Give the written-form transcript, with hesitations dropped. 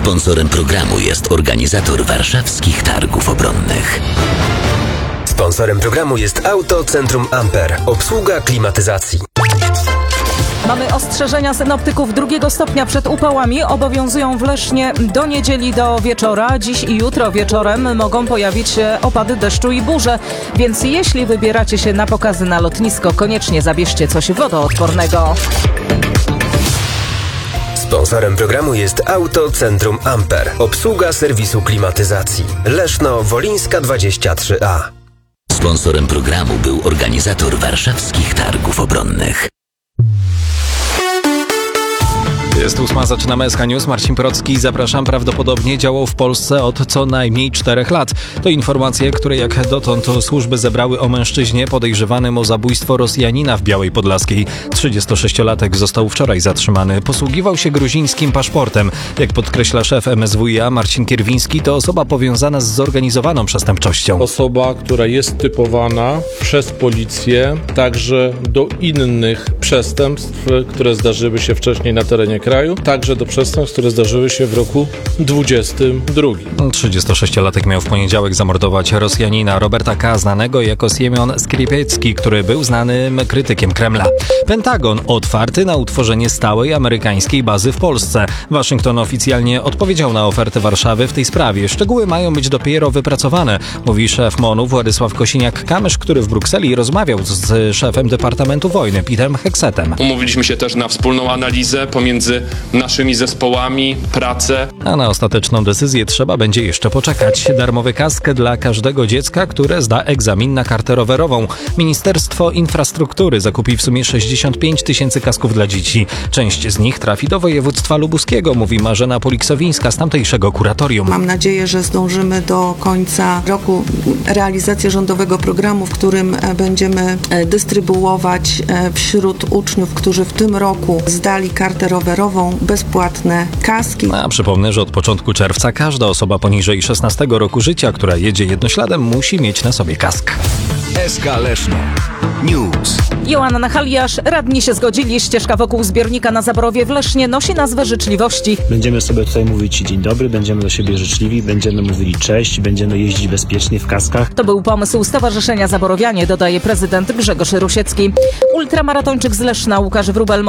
Sponsorem programu jest organizator warszawskich targów obronnych. Sponsorem programu jest Autocentrum Amper. Obsługa klimatyzacji. Mamy ostrzeżenia synoptyków 2 stopnia przed upałami. Obowiązują w Lesznie do niedzieli do wieczora. Dziś i jutro wieczorem mogą pojawić się opady deszczu i burze. Więc jeśli wybieracie się na pokazy na lotnisko, koniecznie zabierzcie coś wodoodpornego. Sponsorem programu jest Autocentrum Amper. Obsługa serwisu klimatyzacji. Leszno Wolińska 23A. Sponsorem programu był organizator warszawskich targów obronnych. Jest 8, zaczynamy SK News. Marcin Procki, zapraszam. Prawdopodobnie działał w Polsce od co najmniej 4 lat. To informacje, które jak dotąd służby zebrały o mężczyźnie podejrzewanym o zabójstwo Rosjanina w Białej Podlaskiej. 36-latek został wczoraj zatrzymany. Posługiwał się gruzińskim paszportem. Jak podkreśla szef MSWiA Marcin Kierwiński, to osoba powiązana z zorganizowaną przestępczością. Osoba, która jest typowana przez policję także do innych przestępstw, które zdarzyły się wcześniej na terenie kraju, także do przestępstw, które zdarzyły się w roku 2022. 36-latek miał w poniedziałek zamordować Rosjanina Roberta K., znanego jako Siemion Skripiecki, który był znanym krytykiem Kremla. Pentagon otwarty na utworzenie stałej amerykańskiej bazy w Polsce. Waszyngton oficjalnie odpowiedział na ofertę Warszawy w tej sprawie. Szczegóły mają być dopiero wypracowane, mówi szef MON-u Władysław Kosiniak-Kamysz, który w Brukseli rozmawiał z szefem Departamentu Wojny Peterem Heksetem. Umówiliśmy się też na wspólną analizę pomiędzy naszymi zespołami, pracę. A na ostateczną decyzję trzeba będzie jeszcze poczekać. Darmowy kask dla każdego dziecka, które zda egzamin na kartę rowerową. Ministerstwo Infrastruktury zakupi w sumie 65 000 kasków dla dzieci. Część z nich trafi do województwa lubuskiego, mówi Marzena Poliksowińska z tamtejszego kuratorium. Mam nadzieję, że zdążymy do końca roku realizację rządowego programu, w którym będziemy dystrybuować wśród uczniów, którzy w tym roku zdali kartę rowerową, bezpłatne kaski. A przypomnę, że od początku czerwca każda osoba poniżej 16 roku życia, która jedzie jednośladem, musi mieć na sobie kask. SK Leszno News. Joanna Haliasz, radni się zgodzili. Ścieżka wokół zbiornika na Zaborowie w Lesznie nosi nazwę życzliwości. Będziemy sobie tutaj mówić dzień dobry, będziemy do siebie życzliwi, będziemy mówili cześć, będziemy jeździć bezpiecznie w kaskach. To był pomysł Stowarzyszenia Zaborowianie, dodaje prezydent Grzegorz Rusiecki. Ultramaratończyk z Leszna Łukasz Wróbel